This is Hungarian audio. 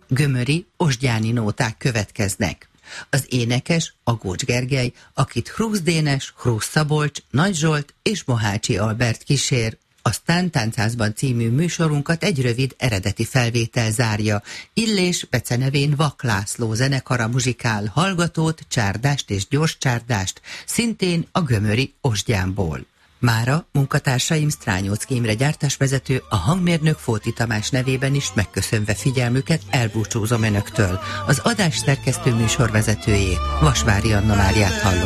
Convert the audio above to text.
gömöri, osgyáni nóták következnek. Az énekes Agócs Gergely, akit Hrusz Dénes, Hrusz Szabolcs, Nagy Zsolt és Mohácsi Albert kísér. Aztán Táncházban című műsorunkat egy rövid eredeti felvétel zárja. Illés becenevén Vak László zenekara muzsikál Hallgatót, Csárdást és Gyorscsárdást, szintén a gömöri Osgyánból. Mára munkatársaim Strányóczky Imre gyártásvezető, a hangmérnök Fóti Tamás nevében is megköszönve figyelmüket elbúcsúzom önöktől. Az adás szerkesztő műsorvezetőjét, Vasvári Anna Máriát hallották.